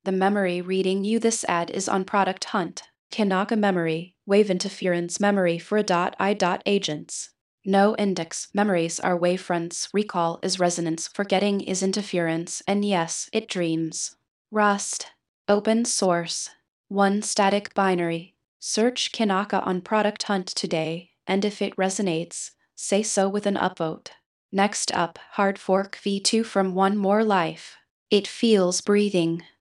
The memory reading you this ad is on Product Hunt. Kanaka memory, wave interference memory for agents. No index memories are wavefronts, recall is resonance, forgetting is interference, and yes, it dreams. Rust. Open source. One static binary. Search Kanaka on Product Hunt today, and if it resonates, say so with an upvote. Next up, Hard Fork V2 from One More Life. It feels breathing.